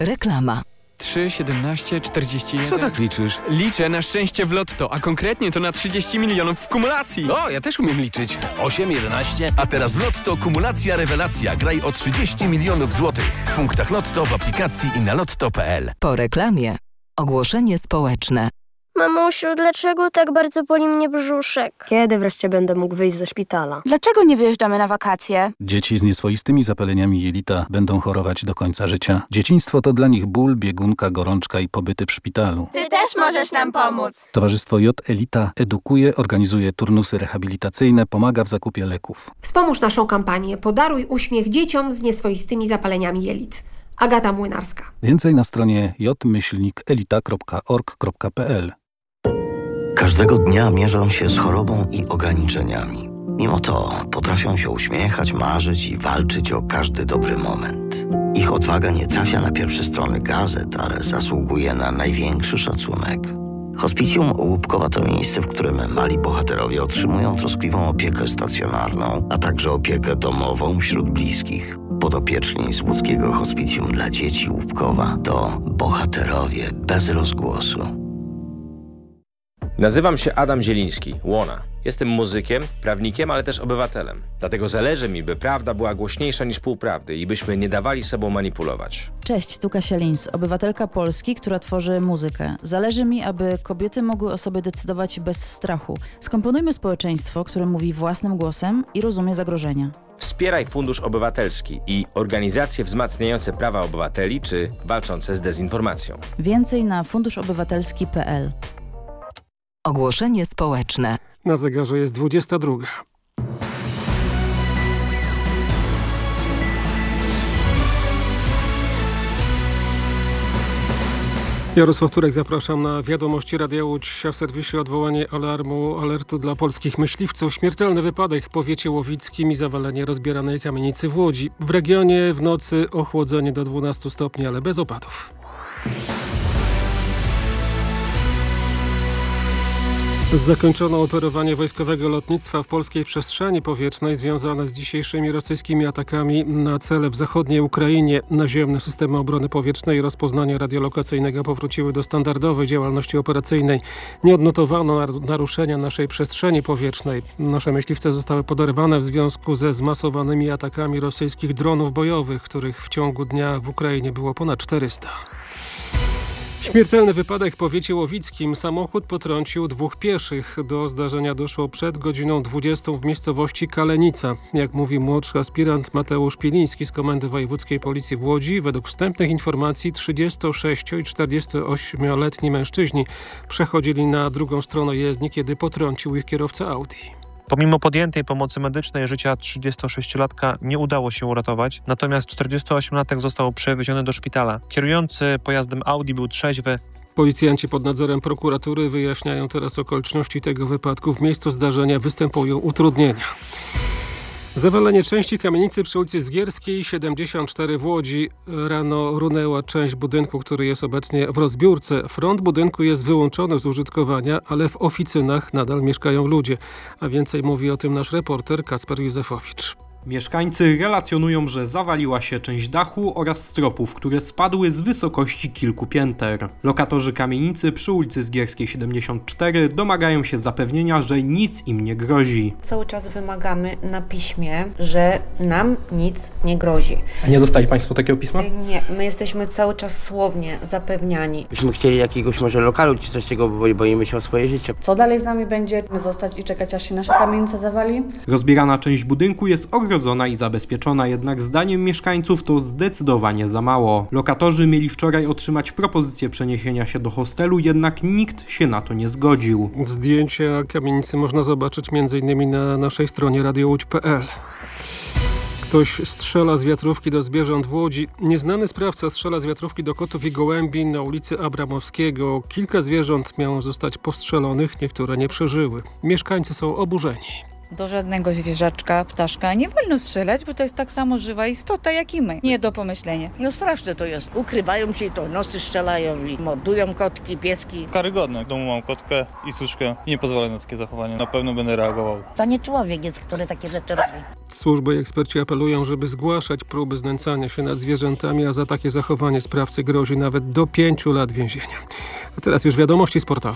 Reklama. 3, 17, 41... Co tak liczysz? Liczę na szczęście w lotto, a konkretnie to na 30 milionów w kumulacji. O, ja też umiem liczyć. 8, 11... A teraz w Lotto kumulacja rewelacja. Graj o 30 milionów złotych. W punktach Lotto, w aplikacji i na lotto.pl. Po reklamie. Ogłoszenie społeczne. Mamusiu, dlaczego tak bardzo boli mnie brzuszek? Kiedy wreszcie będę mógł wyjść ze szpitala? Dlaczego nie wyjeżdżamy na wakacje? Dzieci z nieswoistymi zapaleniami jelita będą chorować do końca życia. Dzieciństwo to dla nich ból, biegunka, gorączka i pobyty w szpitalu. Ty też możesz nam pomóc. Towarzystwo J Elita edukuje, organizuje turnusy rehabilitacyjne, pomaga w zakupie leków. Wspomóż naszą kampanię Podaruj uśmiech dzieciom z nieswoistymi zapaleniami jelit. Agata Młynarska. Więcej na stronie j-elita.org.pl. Każdego dnia mierzą się z chorobą i ograniczeniami. Mimo to potrafią się uśmiechać, marzyć i walczyć o każdy dobry moment. Ich odwaga nie trafia na pierwsze strony gazet, ale zasługuje na największy szacunek. Hospicjum Łupkowa to miejsce, w którym mali bohaterowie otrzymują troskliwą opiekę stacjonarną, a także opiekę domową wśród bliskich. Podopieczni z łódzkiego Hospicjum dla Dzieci Łupkowa to bohaterowie bez rozgłosu. Nazywam się Adam Zieliński, Łona. Jestem muzykiem, prawnikiem, ale też obywatelem. Dlatego zależy mi, by prawda była głośniejsza niż półprawdy i byśmy nie dawali sobą manipulować. Cześć, tu Kasia Lins, obywatelka Polski, która tworzy muzykę. Zależy mi, aby kobiety mogły o sobie decydować bez strachu. Skomponujmy społeczeństwo, które mówi własnym głosem i rozumie zagrożenia. Wspieraj Fundusz Obywatelski i organizacje wzmacniające prawa obywateli czy walczące z dezinformacją. Więcej na funduszobywatelski.pl. Ogłoszenie społeczne. Na zegarze jest 22. Jarosław Turek, zapraszam na wiadomości Radia Łódź, a w serwisie odwołanie alertu dla polskich myśliwców. Śmiertelny wypadek w powiecie łowickim i zawalenie rozbieranej kamienicy w Łodzi. W regionie w nocy ochłodzenie do 12 stopni, ale bez opadów. Zakończono operowanie wojskowego lotnictwa w polskiej przestrzeni powietrznej związane z dzisiejszymi rosyjskimi atakami na cele w zachodniej Ukrainie. Naziemne systemy obrony powietrznej i rozpoznania radiolokacyjnego powróciły do standardowej działalności operacyjnej. Nie odnotowano naruszenia naszej przestrzeni powietrznej. Nasze myśliwce zostały poderwane w związku ze zmasowanymi atakami rosyjskich dronów bojowych, których w ciągu dnia w Ukrainie było ponad 400. Śmiertelny wypadek w powiecie łowickim. Samochód potrącił 2 pieszych. Do zdarzenia doszło przed godziną 20 w miejscowości Kalenica. Jak mówi młodszy aspirant Mateusz Pieliński z Komendy Wojewódzkiej Policji w Łodzi, według wstępnych informacji 36 i 48-letni mężczyźni przechodzili na drugą stronę jezdni, kiedy potrącił ich kierowca Audi. Pomimo podjętej pomocy medycznej życia 36-latka nie udało się uratować, natomiast 48-latek został przewieziony do szpitala. Kierujący pojazdem Audi był trzeźwy. Policjanci pod nadzorem prokuratury wyjaśniają teraz okoliczności tego wypadku. W miejscu zdarzenia występują utrudnienia. Zawalenie części kamienicy przy ulicy Zgierskiej 74 w Łodzi. Rano runęła część budynku, który jest obecnie w rozbiórce. Front budynku jest wyłączony z użytkowania, ale w oficynach nadal mieszkają ludzie. A więcej mówi o tym nasz reporter Kacper Józefowicz. Mieszkańcy relacjonują, że zawaliła się część dachu oraz stropów, które spadły z wysokości kilku pięter. Lokatorzy kamienicy przy ulicy Zgierskiej 74 domagają się zapewnienia, że nic im nie grozi. Cały czas wymagamy na piśmie, że nam nic nie grozi. A nie dostali Państwo takiego pisma? Nie, my jesteśmy cały czas słownie zapewniani. Byśmy chcieli jakiegoś może lokalu czy coś takiego, bo boimy się o swoje życie. Co dalej z nami będzie? Zostać i czekać, aż się nasza kamienica zawali? Rozbierana część budynku jest ogrodzona i zabezpieczona, jednak zdaniem mieszkańców to zdecydowanie za mało. Lokatorzy mieli wczoraj otrzymać propozycję przeniesienia się do hostelu, jednak nikt się na to nie zgodził. Zdjęcia kamienicy można zobaczyć m.in. na naszej stronie radiołódź.pl. Ktoś strzela z wiatrówki do zwierząt w Łodzi. Nieznany sprawca strzela z wiatrówki do kotów i gołębi na ulicy Abramowskiego. Kilka zwierząt miało zostać postrzelonych, niektóre nie przeżyły. Mieszkańcy są oburzeni. Do żadnego zwierzaczka, ptaszka nie wolno strzelać, bo to jest tak samo żywa istota jak i my. Nie do pomyślenia. No straszne to jest. Ukrywają się i to nosy strzelają i mordują kotki, pieski. Karygodne. W domu mam kotkę i suczkę i nie pozwolę na takie zachowanie. Na pewno będę reagował. To nie człowiek jest, który takie rzeczy robi. Służby i eksperci apelują, żeby zgłaszać próby znęcania się nad zwierzętami, a za takie zachowanie sprawcy grozi nawet do 5 lat więzienia. A teraz już wiadomości sportowe.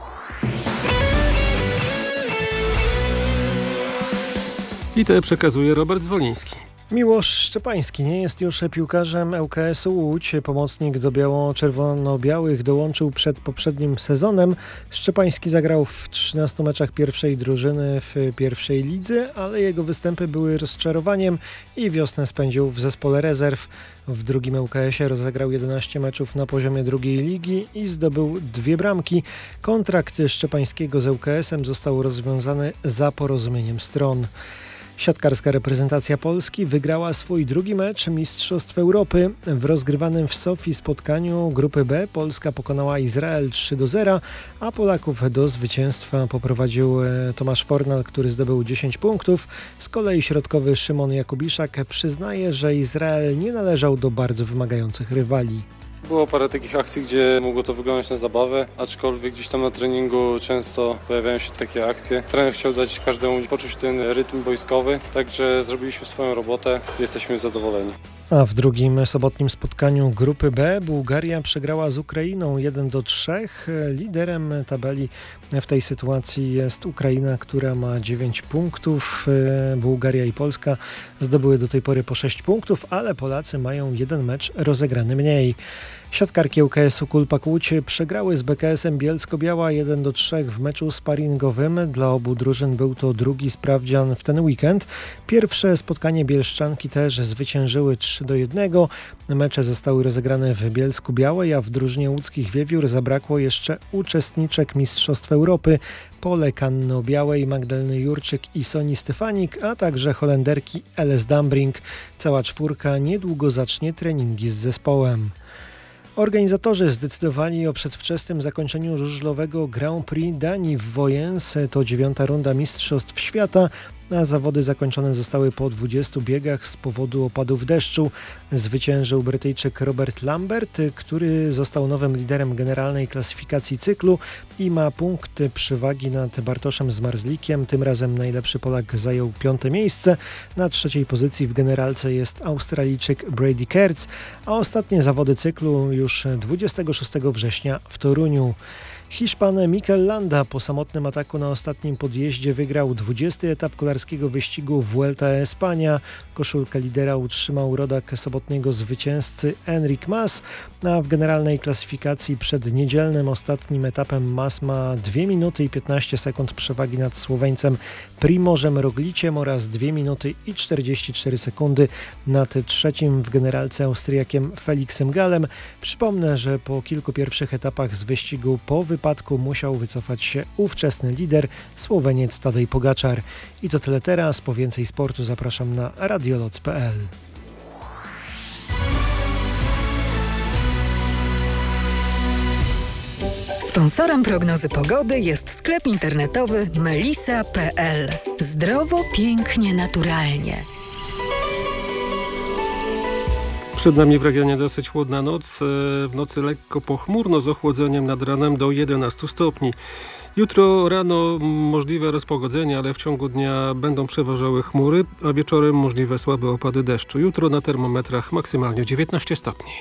I te przekazuje Robert Zwoliński. Miłosz Szczepański nie jest już piłkarzem ŁKS-u Łódź. Pomocnik do biało-czerwono-białych dołączył przed poprzednim sezonem. Szczepański zagrał w 13 meczach pierwszej drużyny w pierwszej lidze, ale jego występy były rozczarowaniem i wiosnę spędził w zespole rezerw. W drugim ŁKS-ie rozegrał 11 meczów na poziomie drugiej ligi i zdobył 2 bramki. Kontrakt Szczepańskiego z ŁKS-em został rozwiązany za porozumieniem stron. Siatkarska reprezentacja Polski wygrała swój drugi mecz Mistrzostw Europy. W rozgrywanym w Sofii spotkaniu grupy B Polska pokonała Izrael 3-0, a Polaków do zwycięstwa poprowadził Tomasz Fornal, który zdobył 10 punktów. Z kolei środkowy Szymon Jakubiszak przyznaje, że Izrael nie należał do bardzo wymagających rywali. Było parę takich akcji, gdzie mogło to wyglądać na zabawę, aczkolwiek gdzieś tam na treningu często pojawiają się takie akcje. Trener chciał dać każdemu poczuć ten rytm boiskowy, także zrobiliśmy swoją robotę i jesteśmy zadowoleni. A w drugim sobotnim spotkaniu grupy B Bułgaria przegrała z Ukrainą 1-3. Liderem tabeli w tej sytuacji jest Ukraina, która ma 9 punktów. Bułgaria i Polska zdobyły do tej pory po 6 punktów, ale Polacy mają jeden mecz rozegrany mniej. Siatkarki ŁKS-u Kulpak Łódź przegrały z BKS-em Bielsko-Biała 1-3 w meczu sparingowym. Dla obu drużyn był to drugi sprawdzian w ten weekend. Pierwsze spotkanie bielszczanki też zwyciężyły 3-1. Mecze zostały rozegrane w Bielsku-Białej, a w drużynie łódzkich Wiewiór zabrakło jeszcze uczestniczek Mistrzostw Europy. Polek Anny Obiałej, Magdaleny Jurczyk i Soni Stefanik, a także Holenderki Eles Dambrink. Cała czwórka niedługo zacznie treningi z zespołem. Organizatorzy zdecydowali o przedwczesnym zakończeniu żużlowego Grand Prix Danii w Wojens. To 9. runda Mistrzostw Świata, a zawody zakończone zostały po 20 biegach z powodu opadów deszczu. Zwyciężył Brytyjczyk Robert Lambert, który został nowym liderem generalnej klasyfikacji cyklu i ma punkt przewagi nad Bartoszem Zmarzlikiem. Tym razem najlepszy Polak zajął 5. miejsce. Na 3. pozycji w generalce jest Australijczyk Brady Kertz, a ostatnie zawody cyklu już 26 września w Toruniu. Hiszpan Mikel Landa po samotnym ataku na ostatnim podjeździe wygrał 20. etap kolarskiego wyścigu Vuelta a España. Koszulkę lidera utrzymał rodak sobotniego zwycięzcy Enric Mas, a w generalnej klasyfikacji przed niedzielnym ostatnim etapem Mas ma 2 minuty i 15 sekund przewagi nad Słoweńcem Primożem Rogliciem oraz 2 minuty i 44 sekundy nad trzecim w generalce Austriakiem Felixem Galem. Przypomnę, że po kilku pierwszych etapach z wyścigu po wypadku musiał wycofać się ówczesny lider Słoweniec Tadej Pogaczar. I to tyle teraz. Po więcej sportu zapraszam na radioloc.pl. Sponsorem prognozy pogody jest sklep internetowy melisa.pl. Zdrowo, pięknie, naturalnie. Przed nami w regionie dosyć chłodna noc. W nocy lekko pochmurno z ochłodzeniem nad ranem do 11 stopni. Jutro rano możliwe rozpogodzenie, ale w ciągu dnia będą przeważały chmury, a wieczorem możliwe słabe opady deszczu. Jutro na termometrach maksymalnie 19 stopni.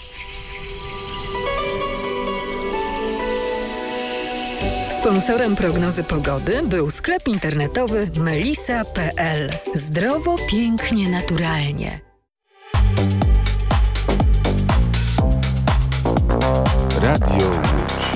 Sponsorem prognozy pogody był sklep internetowy melisa.pl. Zdrowo, pięknie, naturalnie. Radio